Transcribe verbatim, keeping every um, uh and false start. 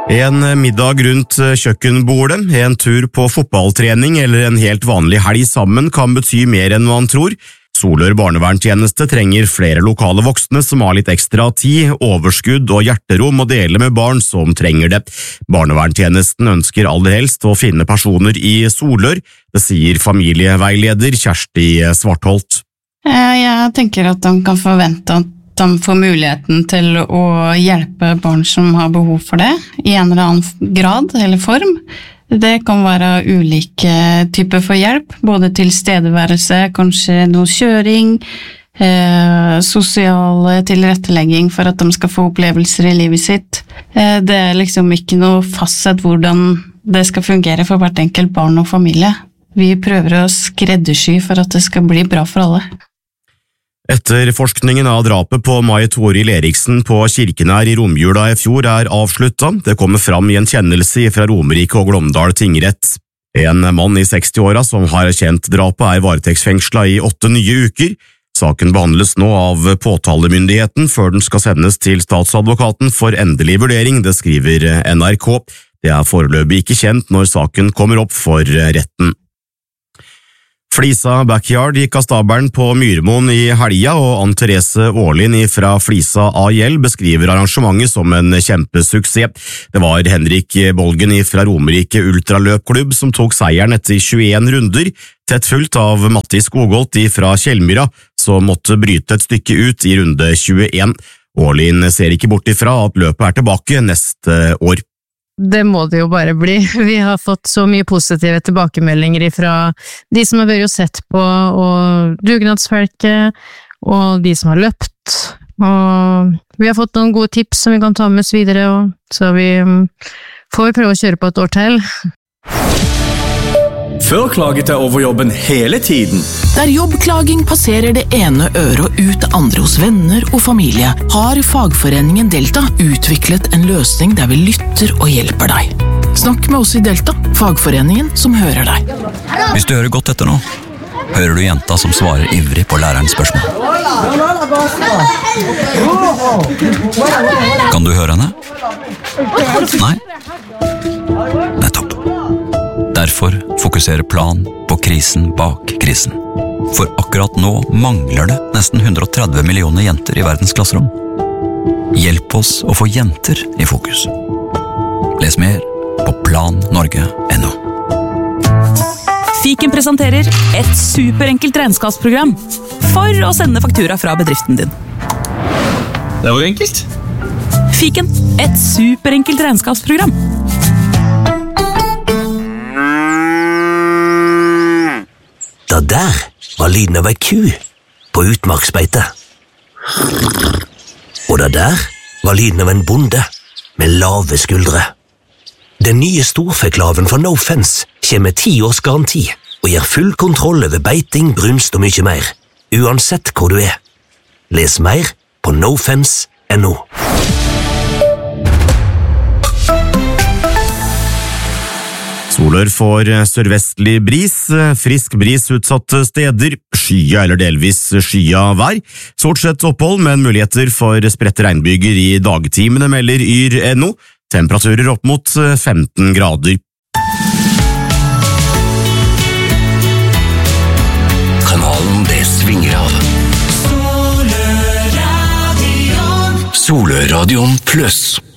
En middag rundt kjøkkenbordet, en tur på fotballtrening eller en helt vanlig helg sammen kan bety mer enn man tror. Solør barnevernstjeneste trenger flere lokale voksne som har litt ekstra tid, overskudd og hjerterom å dele med barn som trenger det. Barnevernstjenesten ønsker aller helst å finne personer i Solør, det sier familieveileder Kjersti Svartholt. Jeg tenker at de kan forvente at de får muligheten til å hjelpe barn som har behov for det, i en eller annen grad eller form. Det kan være ulike typer for hjelp, både tilstedeværelse, kanskje noe kjøring, eh, sosial tilrettelegging for at de skal få opplevelser i livet sitt. Eh, det er liksom ikke noe fastsett hvordan det skal fungere for hvert enkelt barn og familie. Vi prøver å skreddersy for at det skal bli bra for alle. Etter forskningen av drapet på Mai Toril Eriksen på Kirkenær i romjula i fjor er avsluttet. Det kommer fram i en kjennelse fra Romerike og Glåmdal tingrett. En mann i seksti-åra som har kjent drapet er varetektsfengslet i åtte nye uker. Saken behandles nå av påtalemyndigheten før den skal sendes til statsadvokaten for endelig vurdering, det skriver N R K. Det er foreløpig ikke kjent når saken kommer opp for retten. Flisa Backyard gikk av stabelen på Myrmoen i helga, og Ann-Therese Aarlin fra Flisa A J L beskriver arrangementet som en kjempesuksess. Det var Henrik Bolgen fra Romerike Ultraløpklubb som tok seieren etter tjueen runder, tett fulgt av Matti Skogholt fra Kjellmyra, som måtte bryte et stykke ut i runde tjueen. Aarlin ser ikke bort ifra at løpet er tilbake neste år. Det må det jo bare bli. Vi har fått så mye positive tilbakemeldinger fra de som har vært og sett på, og dugnadsfolket, og de som har løpt. Og vi har fått noen gode tips som vi kan ta med oss videre, og så vi får prøve å kjøre på et år til. Før klaget jeg over jobben hele tiden. Der jobbklaging passerer det ene øret og ut det andre hos venner og familie, har fagforeningen Delta utviklet en løsning der vi lytter og hjelper deg. Snakk med oss i Delta, fagforeningen som hører deg. Hvis du hører godt etter nå, hører du jenta som svarer ivrig på lærerens spørsmål. Kan du høre henne? Nei? Nettopp. Derfor fokuserer Plan på krisen bak krisen. For akkurat nå mangler det nesten hundre og tretti millioner jenter i verdens klasserom. Hjelp oss å få jenter i fokus. Les mer på plan norge punktum no. Fiken presenterer et superenkelt regnskapsprogram for å sende faktura fra bedriften din. Det var jo enkelt. Fiken, et superenkelt regnskapsprogram. Det der var lyden av ei ku på utmarksbeite. Og det der var lyden av en bonde med lave skuldre. Den nye storfeklaven fra No Fence kommer med ti års garanti og gir full kontroll over beiting, brunst og mye mer, uansett hvor du er. Les mer på no fence punktum no. Solør får sørvestlig bris, frisk bris utsatte steder, skya eller delvis skya vær. Stort sett opphold, men muligheter for spredte regnbyger i dagtimene, melder yr punktum no. Temperaturer opp mot femten grader. Kanalen det svinger av. Solørradion. Solørradion pluss.